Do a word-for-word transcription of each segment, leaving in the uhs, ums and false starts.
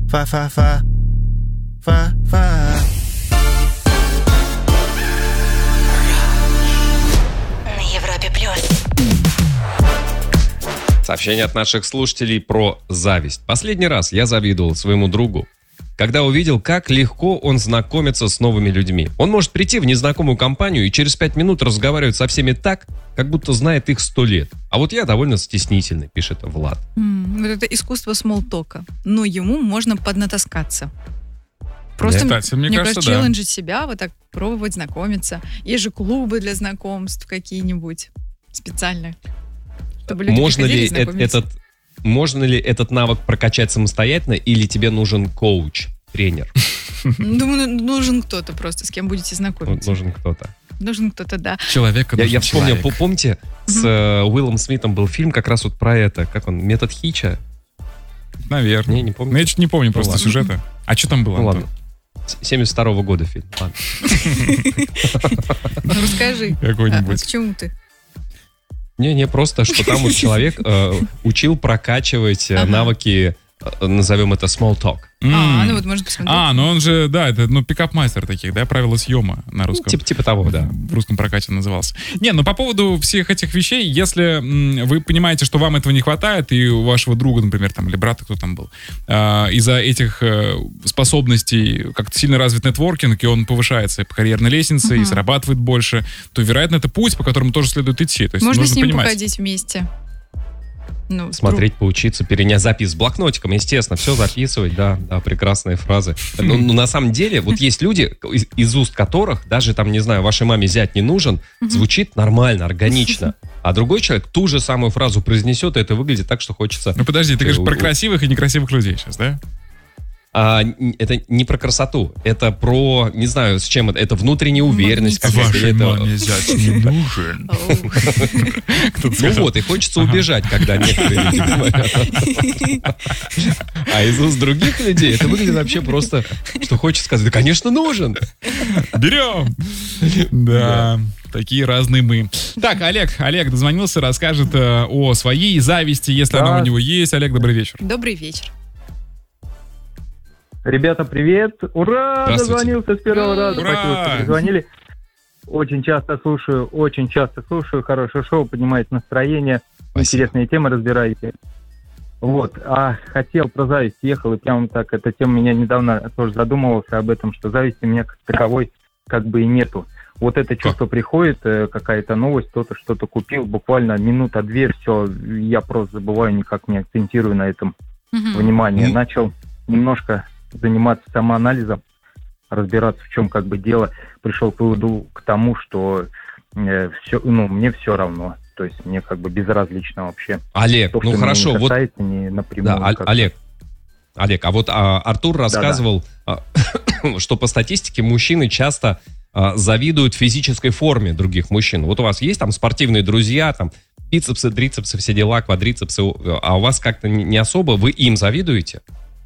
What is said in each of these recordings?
Фа-фа-фа. Фа-фа. На Европе плюс. Сообщение от наших слушателей про зависть. Последний раз я завидовал своему другу, когда увидел, как легко он знакомится с новыми людьми. Он может прийти в незнакомую компанию и через пять минут разговаривать со всеми так, как будто знает их сто лет. А вот я довольно стеснительный, пишет Влад. Mm, вот это искусство смолтока. Но ему можно поднатаскаться. Просто, Кстати, мне, мне кажется, кажется, да. челленджить себя, вот так пробовать знакомиться. Есть же клубы для знакомств какие-нибудь специальные. Чтобы люди Можно ли, приходили э- знакомиться. этот, можно ли этот навык прокачать самостоятельно, или тебе нужен коуч, тренер? Думаю, нужен кто-то просто, с кем будете знакомиться. Нужен кто-то. Нужен кто-то, да. Человека Я, нужен я вспомнил, человек. помните, с э, Уиллом Смитом был фильм как раз вот про это, как он, метод Хитча? Наверное. Не, не помню. Ну, я чуть не помню просто ладно. сюжета. А что там было, Ну Антон? ладно. С- семьдесят второго года фильм. Ладно. Ну, расскажи. А, Какой-нибудь. к чему ты? Не-не, просто, что там вот человек э, учил прокачивать э, Ага. навыки, э, назовем это small talk. А, М. ну вот можно посмотреть. А, ну он же, да, это, ну, пикап-мастер таких, да, правила съема на Ну, русском. типа, типа того, да. В русском прокате назывался. Не, ну по поводу всех этих вещей, если м, вы понимаете, что вам этого не хватает, и у вашего друга, например, там, или брата, кто там был, а, из-за этих э, способностей как-то сильно развит нетворкинг, и он повышается по карьерной лестнице, и Мгм. зарабатывает больше, то, вероятно, это путь, по которому тоже следует идти. То есть Можно нужно с ним понимать. походить вместе. Ну, Смотреть, поучиться, перенять запись с блокнотиком, естественно, все записывать, да, да, прекрасные фразы. Ну, ну, на самом деле, вот есть люди, из, из уст которых, даже там, не знаю, вашей маме зять не нужен, звучит нормально, органично. А другой человек ту же самую фразу произнесет, и это выглядит так, что хочется... Ну подожди, ты Э, говоришь про у- красивых и некрасивых людей сейчас, да? А, н- это не про красоту, это про, не знаю, с чем это, это внутренняя уверенность Магнетизм. какая-то. или это- зять не нужен. Оу. Ну вот, и хочется убежать, когда некоторые люди говорят. А из уст других людей это выглядит вообще просто, что хочется сказать, да, конечно, нужен. Берем! Да, такие разные мы. Так, Олег, Олег дозвонился, расскажет э, о своей зависти, если Да. она у него есть. Олег, добрый вечер. Добрый вечер. Ребята, привет! Ура! Здравствуйте. Дозвонился с первого раза. Ура! Спасибо, что позвонили. Очень часто слушаю, очень часто слушаю. Хорошее шоу, поднимаете настроение. Спасибо. Интересные темы разбираете. Вот. А хотел про зависть, ехал, и прямо так, эта тема меня недавно тоже задумывался об этом, что зависти у меня как таковой как бы и нету. Вот это чувство приходит, э, какая-то новость, кто-то что-то купил, буквально минута-две, все, я просто забываю, никак не акцентирую на этом Мгм. внимание. Ну. Начал немножко заниматься самоанализом, разбираться, в чем как бы дело. Пришел к выводу к тому, что э, все, ну, мне все равно. То есть мне как бы безразлично вообще. Олег, То, ну что хорошо, меня не вот, касается, не напрямую. да, О- как-то. Олег, Олег, а вот а, Артур рассказывал, а, что по статистике мужчины часто а, завидуют физической форме других мужчин. Вот у вас есть там спортивные друзья, там бицепсы, трицепсы, все дела, квадрицепсы, а у вас как-то не не особо, вы им завидуете?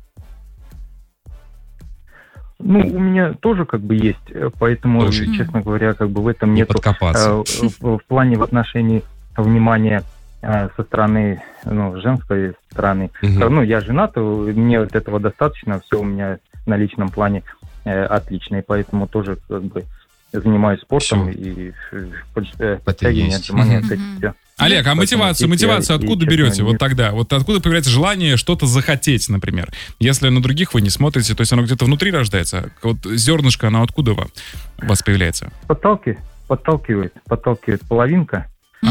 Ну, у меня тоже как бы есть, э, поэтому, Тоже. честно говоря, как бы в этом Не нету подкопаться. э, в, в плане в отношении внимания э, со стороны, ну, женской стороны. Мгм. Ну, я женат, э, мне вот этого достаточно, все у меня на личном плане э, отлично, и поэтому тоже как бы занимаюсь спортом Всё. и э, подж- э, подтягивание, есть. отжимания, Мгм. вот это все. Олег, а Поэтому мотивацию, здесь я, мотивацию и, откуда честно, берете не- вот тогда? Вот откуда появляется желание что-то захотеть, например? Если на других вы не смотрите, то есть оно где-то внутри рождается? Вот зернышко, оно откуда вам, у вас появляется? Подталкивает, подталкивает, подталкивает половинка.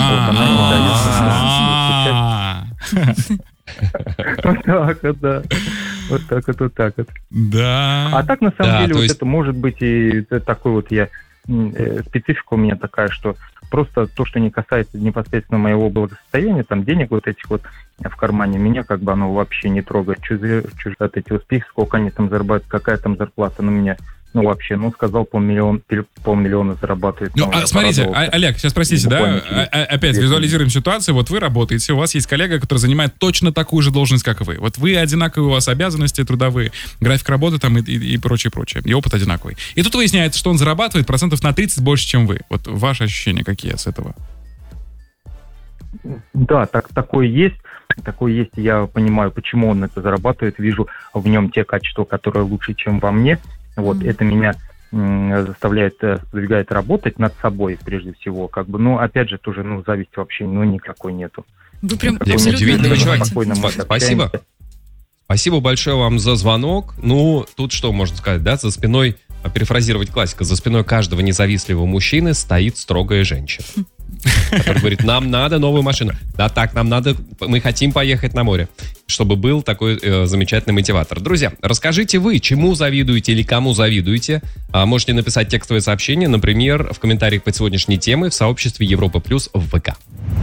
А, Вот так вот, да. Вот так вот, вот так вот. Да. А так, на самом Да, деле, то вот есть- это может быть и э, такой вот я... м, э, специфика у меня такая, что просто то, что не касается непосредственно моего благосостояния, там, денег вот этих вот в кармане, меня как бы оно вообще не трогает. Чужие, чужие от эти успехи, сколько они там зарабатывают, какая там зарплата на меня. Ну, вообще, ну, сказал, полмиллиона, пил- полмиллиона зарабатывает. Ну, Ну, а, я смотрите, порадовался. а- Олег, сейчас простите, да, Буквально через а- а- опять две визуализируем ситуацию, вот вы работаете, у вас есть коллега, который занимает точно такую же должность, как и вы. Вот вы одинаковые, у вас обязанности трудовые, график работы там и, и, и прочее, прочее, и опыт одинаковый. И тут выясняется, что он зарабатывает процентов на тридцать больше, чем вы. Вот ваши ощущения какие с этого? Да, так, такое есть. такой есть, я понимаю, почему он это зарабатывает, вижу в нем те качества, которые лучше, чем во мне. Вот, Мгм. это меня м, заставляет, э, сподвигает работать над собой, прежде всего, как бы, но, опять же, тоже, ну, зависти вообще, ну, никакой нету. Вы прям Никакой Здесь абсолютно удивительный понимаете. человек. Спокойно мы Спасибо. общаемся. Спасибо большое вам за звонок. Ну, тут что можно сказать, да? За спиной, а, перефразировать классика, за спиной каждого независливого мужчины стоит строгая женщина, который говорит, нам надо новую машину. Да так, нам надо, мы хотим поехать на море. Чтобы был такой э, замечательный мотиватор. Друзья, расскажите вы, чему завидуете или кому завидуете. А, можете написать текстовое сообщение, например, в комментариях под сегодняшней темой в сообществе Европа Плюс в ВК.